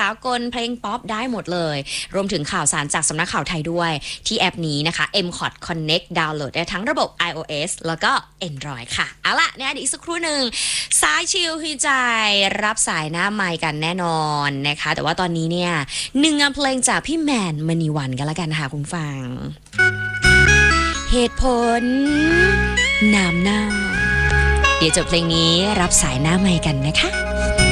ากลเพลงป๊อปได้หมดเลยรวมถึงข่าวสารจากสำนักข่าวไทยด้วยที่แอปนี้นะคะ MCOT Connect ดาวน์โหลดได้ทั้งระบบ iOS แล้วก็ Android ค่ะเอาล่ะเนี่ยอีกสักครู่หนึ่งสายชิลฮีใจรับสายหน้าไมค์กันแน่นอนนะคะแต่ว่าตอนนี้เนี่ยหนึ่งงานเพลงจากพี่แมนมณีวันกันละกันค่ะคุณฟังเหตุผลน้ำเน่าเดี๋ยวจบเพลงนี้รับสายหน้าไมค์กันนะคะ